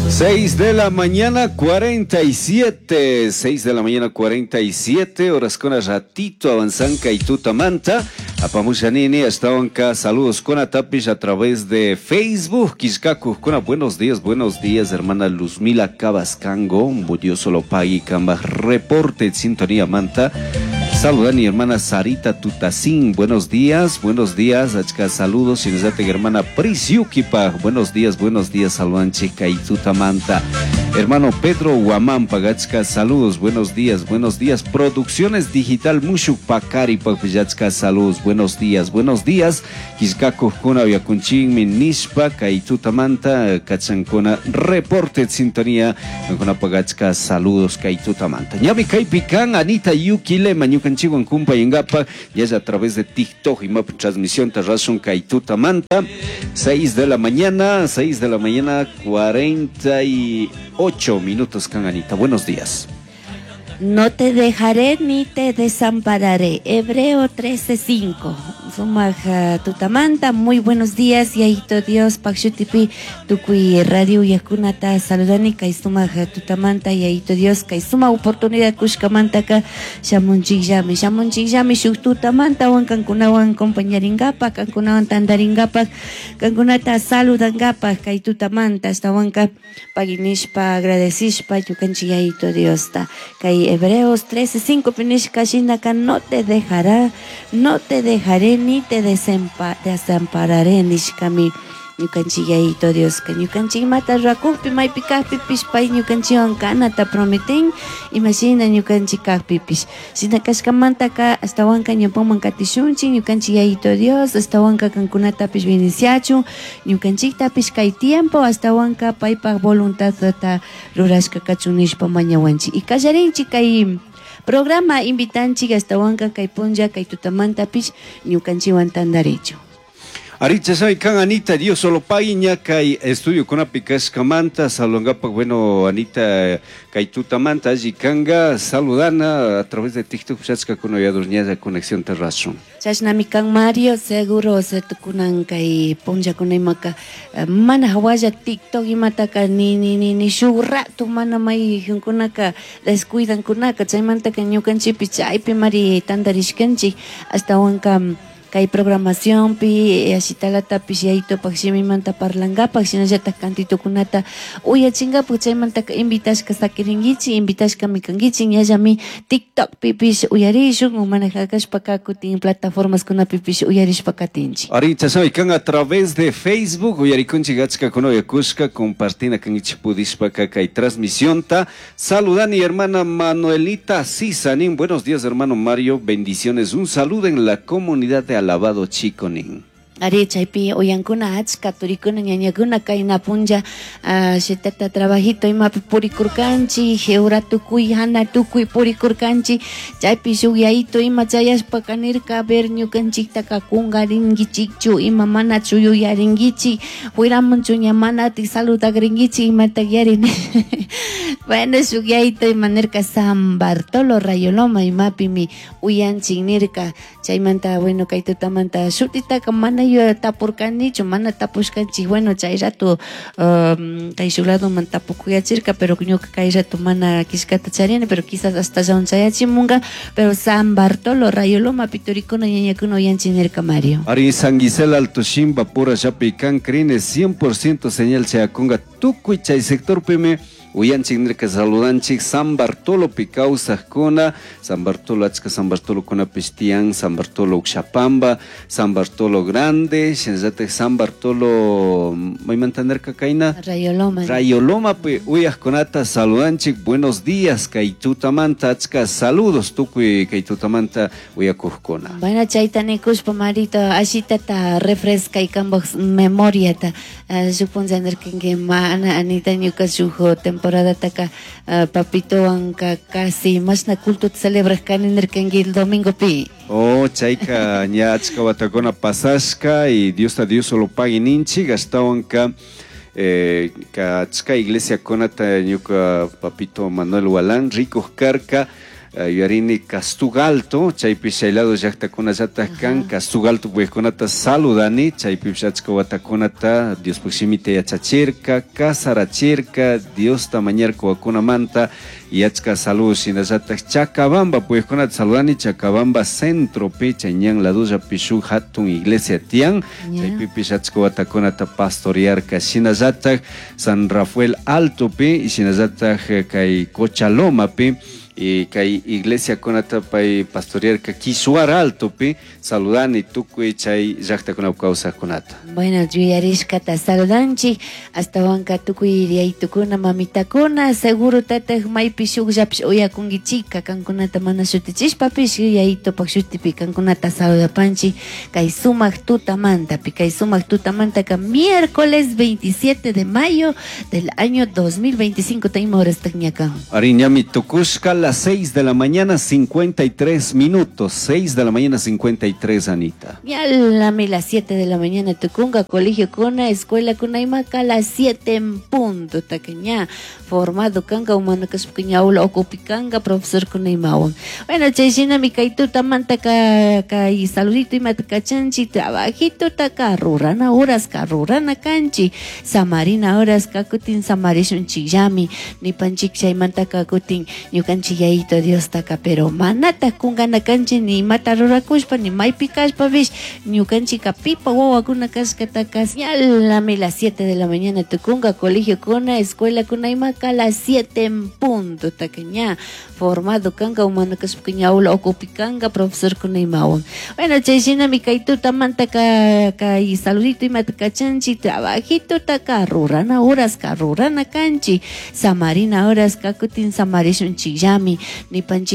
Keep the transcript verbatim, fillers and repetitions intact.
seis de la mañana cuarenta y siete, seis de la mañana cuarenta y siete, horas con a ratito avanzanca y tutamanta. Apamuchanini, estabanca, saludos con a Tapish a través de Facebook. Quiscacu, con a buenos días, buenos días, hermana Luzmila Cabascango, un budioso lo pagui, camba, reporte, sintonía manta. Saludan mi hermana Sarita Tutacín, buenos días, buenos días, achka, saludos, y nos date hermana Prisiukipa, buenos días, buenos días, saludan chica y tutamanta. Hermano Pedro Guamampa, gachka, saludos, buenos días, buenos días. Producciones Digital Mushuk Pakari, papillachka, saludos, buenos días, buenos días. Quiscaco kuna viacunchin, minishpa, kai tutamanta, kachancona, reporte de sintonía, con apagachka, saludos, kai tutamanta. Ñami kai pican, Anita Yukile, Mañuca. Canchigo en Cumpa y en Gapa, y es a través de TikTok y Map Transmisión Terrazón Caituta Manta, seis de la mañana, seis de la mañana, cuarenta y ocho minutos, Canganita. Buenos días. No te dejaré ni te desampararé. Hebreo trece cinco. Sumaja tutamanta, muy buenos días, Yaito Dios, Pakshutipi, Tukui Radio Yakunata, Saludani, Kaisumaja tutamanta, Yaito Dios, Kaisuma oportunidad Kushkamantaka, Shamunchijami, Shamunchijami, Shuktutamanta, Wan Kankunawan, compañeringapa, Kankunawan Tandaringapa, Kankunata, Saludangapa, Kaitutamanta, Stawanka, Paginishpa, agradecishpa, Yukanchi Yaito Dios, ta, Kai Hebreos trece cinco, Pinishka Shinaka, no te dejará, no te dejaré ni te desampararé, nishkami ñukanchik Yaito Dios, que ñukanchik mata rakupi maypi kakpipish pay ñukanchik ankanata prometen, imagina ñukanchik kakpipish sina kashkamantaka astawanka ñawpanman katishunchik ñukanchik Yaito Dios, astawanka kankunatapish beniciachu ñukanchiktapish kay tiempo, astawanka paypak voluntadta rurashka kachun nishpa mañawanchik y kallarinchik kay programa invitanchik astawanka kay punlla kay tutamantapish ñukanchiwan tandarecho. Aricha soy can Anita, Dios solo paguiña kay estudio con apicas camanta, salongapa, bueno, Anita kay tutamanta, allí kanga, saludana a través de TikTok, chasca con oyadurñada conexión terrazón. Chasnami kan Mario, seguro se tukunan kay punja kunaymaka mana hawaya TikTok imataka ni ni ni ni shuratu mana may hunkunaka descuidan kunaka, chaymanta ka ñukanchipi chaypi mari tandarishkanchik hasta wanka kay programación pi ashitalata pisyaito pakshimi manta parlangapa sinallata cantito kunata uyachinga puchaymanta invitashka sakiringichi invitashka mikangichi ñallami TikTok pipish uyarishun manejakash pakakutin plataformas kuna pipish uyarishpa katinchi. Ahorita soy can a través de Facebook uyarikunchi gachka kuno yakushka compartina kan ichipudishpa kay transmisión ta saludani hermana Manuelita Cisanin, buenos días hermano Mario, bendiciones, un saludo en la comunidad de Alabado Chiconin. Ari chaypi uyankuna achka turikuna ñañakuna kayna punlla uh, shetata trabajito imapi purikurkanchi heura tukuy hana tukuy purikurkanchi chaypi shuk yayito ima chayashpa kanirka ver ñukanchiktaka kungaringichikchu ima mana chuyuyaringichik huiramunchu ña manatik saludagringichik imatak yarin bueno shuk yayito ima nirka San Bartolo Rayoloma imapi mi uyanchik nirka chaymanta bueno kay tutamanta shutitaka mana yo tapurkanichu mana tapushkanchik bueno chay rato um, kay shuk lado man tapukuyachirka pero ñuka kay rato mana kishkata charini pero quizás hasta llawn chayachimunga pero San Bartolo Rayoloma piturikuna ñañakuna uyanchinirka Mario. Ari San Gisela Alto Shimba pura chapi can crine cien por ciento señal chayakunga tukuy chay sector pime uyanchik nirka saludanchik San Bartolo picausa kona San Bartolo achka San Bartolo kuna pistian San Bartolo Uxapamba San Bartolo Grande shenzate San Bartolo may mantenerka kaina Rayoloma Rayoloma pe uyas konata saludanchik buenos días kay tutamanta achka saludos tukuy kay tutamanta uyakuskona. Bueno chayta nikushpa marito ashitata refresca y kambok memoria ta suponza nerkenge mana anita ñuka shujo temporada taka uh, papito anka casi más na culto celebras kaniner kengi el domingo pi. Oh, chaika ña achka watagona pasashka y Dios ta Dios solo pague ninchi gastawanka eh, ka achka iglesia konata ñuka papito Manuel Walán rico karka uh, yuarini Castugalto, chaypi shaylado llaqtakunallata kan, Castugalto puykunata saludani, chaypi achka watakunata Dios pukshimita yachachirka, kasarachirka, Dios tamañarka wakunamanta, y achka saludos shinallata Chacabamba puykunata saludani, Chacabamba centro pi chañan la duya pishu hatun iglesia tian, chaypi achka watakunata pastorearka shinallata San Rafael Alto pi, y shinallata kay Cochaloma pi, y kay iglesia kunata pay pastorear ka Kisuar Alto pi saludani tukuy chay llaqta kuna causa kunata. Bueno, yuyarishkata saludanchi hasta wanka tukuy riaytukuna mamitakuna seguro tataq maypi shukllapish uyakungichika kankunata mana shutichishpapish yuyayitupak shutipi kankunata saludapanchi kay sumaq tutamanta pi kay sumaq tutamanta ka miércoles veintisiete de mayo del año dos mil veinticinco taima horas taqñakan. Ariñami tukushka las seis de la mañana cincuenta y tres minutos, seis de la mañana cincuenta y tres, Anita. Ya las siete de la mañana tukunga colegio kuna escuela kuna imaka las siete en punto taqueña formado kanga humano que pequeña aula ocupikanga profesor kuna imawan. Bueno, chayshina mi kaituta manta ka ka y saludito y matkachanchi trabajito taka rurana horas ka rurana kanchi samarina horas ka kutin samarishun chiyami ni panchik chay manta ka kutin ñukanchi yayito Dios taka pero manata kungana kanchi ni mata rurakushpa ni maypi kashpa vish ñukanchi kapipa wawakuna kashka takas yalami las siete de la mañana tukunga colegio kuna escuela kuna imaka las siete en punto takeña formado kanga humano kashpa pequeña aula ocupikanga profesor kuna imawan. Bueno, chayshina mi kaituta manta ka ka y saludito y matkachanchi trabajito taka rurana horas ka rurana kanchi samarina horas ka kutin samarishun chiyami ni panchi